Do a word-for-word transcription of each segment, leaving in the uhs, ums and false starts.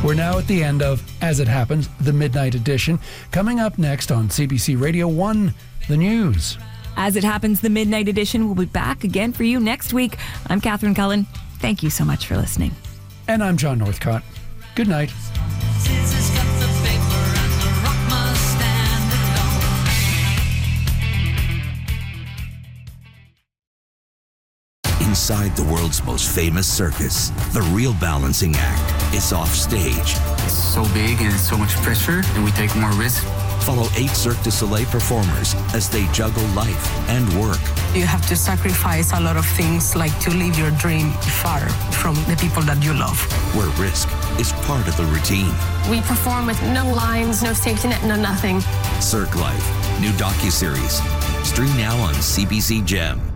We're now at the end of As It Happens, the Midnight Edition. Coming up next on C B C Radio one, the news. As It Happens, the Midnight Edition will be back again for you next week. I'm Catherine Cullen. Thank you so much for listening. And I'm John Northcott. Good night. Inside the world's most famous circus, the real balancing act is off stage. It's so big and so much pressure, and we take more risk. Follow eight Cirque du Soleil performers as they juggle life and work. You have to sacrifice a lot of things, like to leave your dream far from the people that you love. Where risk is part of the routine. We perform with no lines, no safety net, no nothing. Cirque Life, new docuseries. Stream now on C B C Gem.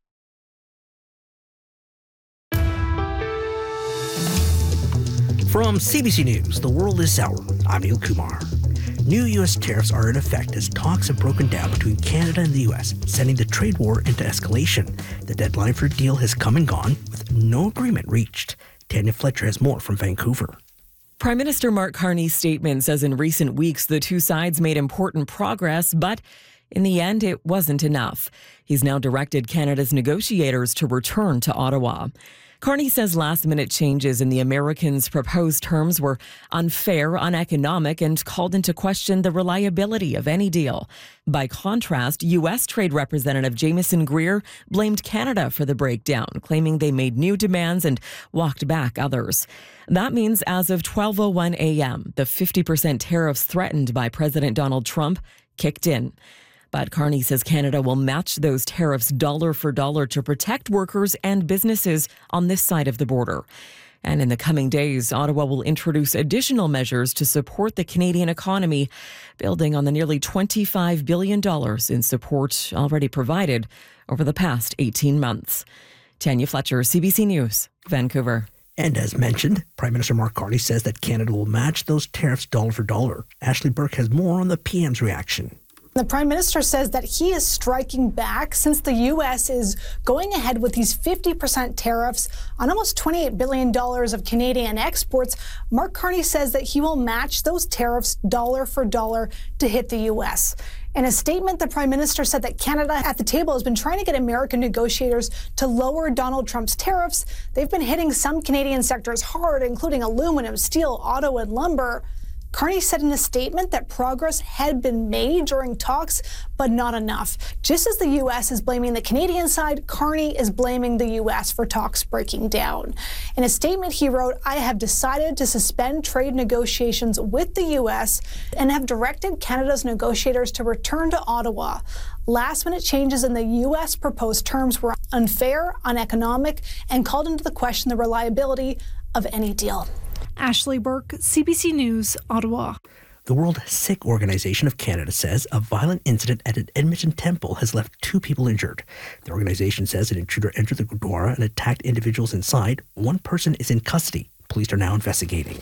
From C B C News, The World is Sour, I'm Neil Kumar. New U S tariffs are in effect as talks have broken down between Canada and the U S, sending the trade war into escalation. The deadline for a deal has come and gone, with no agreement reached. Tanya Fletcher has more from Vancouver. Prime Minister Mark Carney's statement says in recent weeks the two sides made important progress, but in the end it wasn't enough. He's now directed Canada's negotiators to return to Ottawa. Carney says last-minute changes in the Americans' proposed terms were unfair, uneconomic, and called into question the reliability of any deal. By contrast, U S Trade Representative Jameson Greer blamed Canada for the breakdown, claiming they made new demands and walked back others. That means as of twelve oh one a.m., the fifty percent tariffs threatened by President Donald Trump kicked in. But Carney says Canada will match those tariffs dollar for dollar to protect workers and businesses on this side of the border. And in the coming days, Ottawa will introduce additional measures to support the Canadian economy, building on the nearly twenty-five billion dollars in support already provided over the past eighteen months. Tanya Fletcher, C B C News, Vancouver. And as mentioned, Prime Minister Mark Carney says that Canada will match those tariffs dollar for dollar. Ashley Burke has more on the P M's reaction. The Prime Minister says that he is striking back since the U S is going ahead with these fifty percent tariffs on almost twenty-eight billion dollars of Canadian exports. Mark Carney says that he will match those tariffs dollar for dollar to hit the U S. In a statement, the Prime Minister said that Canada at the table has been trying to get American negotiators to lower Donald Trump's tariffs. They've been hitting some Canadian sectors hard, including aluminum, steel, auto, and lumber. Carney said in a statement that progress had been made during talks, but not enough. Just as the U S is blaming the Canadian side, Carney is blaming the U S for talks breaking down. In a statement, he wrote, "I have decided to suspend trade negotiations with the U S and have directed Canada's negotiators to return to Ottawa. Last-minute changes in the U S proposed terms were unfair, uneconomic, and called into the question the reliability of any deal." Ashley Burke, C B C News, Ottawa. The World Sikh Organization of Canada says a violent incident at an Edmonton temple has left two people injured. The organization says an intruder entered the Gurdwara and attacked individuals inside. One person is in custody. Police are now investigating.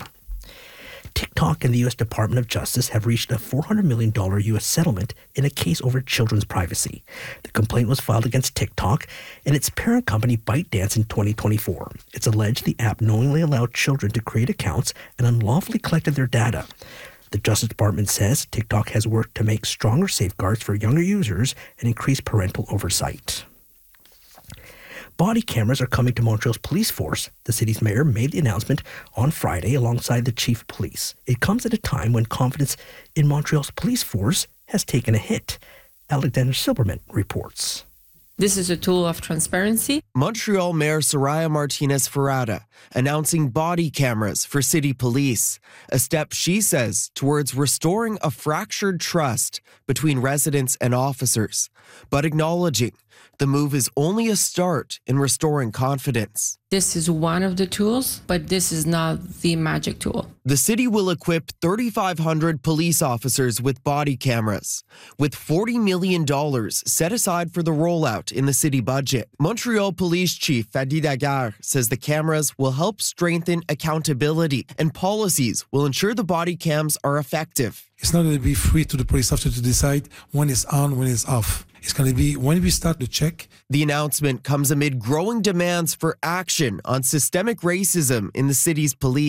TikTok and the U S Department of Justice have reached a four hundred million dollars U S settlement in a case over children's privacy. The complaint was filed against TikTok and its parent company ByteDance in twenty twenty-four. It's alleged the app knowingly allowed children to create accounts and unlawfully collected their data. The Justice Department says TikTok has worked to make stronger safeguards for younger users and increase parental oversight. Body cameras are coming to Montreal's police force. The city's mayor made the announcement on Friday alongside the chief of police. It comes at a time when confidence in Montreal's police force has taken a hit. Alexander Silberman reports. This is a tool of transparency. Montreal Mayor Soraya Martinez-Ferrada announcing body cameras for city police, a step she says towards restoring a fractured trust between residents and officers, but acknowledging the move is only a start in restoring confidence. This is one of the tools, but this is not the magic tool. The city will equip thirty-five hundred police officers with body cameras, with forty million dollars set aside for the rollout in the city budget. Montreal Police Chief Fadi Daguerre says the cameras will help strengthen accountability and policies will ensure the body cams are effective. It's not going to be free to the police officer to decide when it's on, when it's off. It's going to be when we start the check. The announcement comes amid growing demands for action on systemic racism in the city's police.